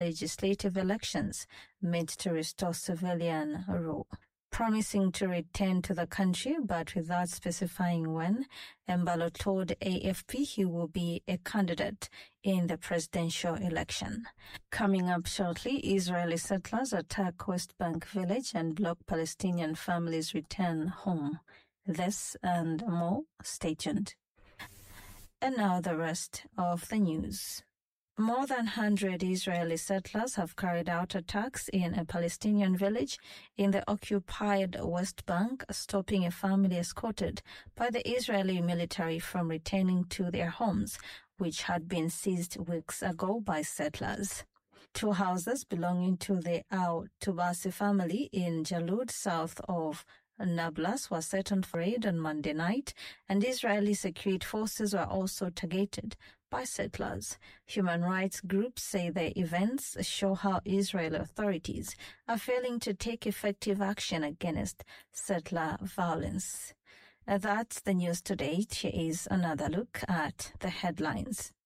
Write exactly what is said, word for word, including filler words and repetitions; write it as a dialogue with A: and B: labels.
A: legislative elections meant to restore civilian rule. Promising to return to the country, but without specifying when, Embalo told A F P he will be a candidate in the presidential election. Coming up shortly, Israeli settlers attack West Bank village and block Palestinian families' return home. This and more, stay tuned. And now the rest of the news. More than one hundred Israeli settlers have carried out attacks in a Palestinian village in the occupied West Bank, stopping a family escorted by the Israeli military from returning to their homes, which had been seized weeks ago by settlers. Two houses belonging to the Al-Tubasi family in Jalud, south of Nablus, were set on fire on Monday night, and Israeli security forces were also targeted by settlers. Human rights groups say the events show how Israeli authorities are failing to take effective action against settler violence. That's the news today. Here is another look at the headlines.